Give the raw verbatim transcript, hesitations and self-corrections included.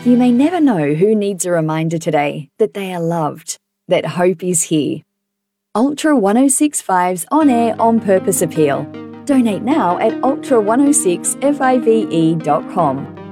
You may never know who needs a reminder today that they are loved, that hope is here. Ultra one oh six point five's on-air, on-purpose appeal. Donate now at ultra one oh six five e dot com.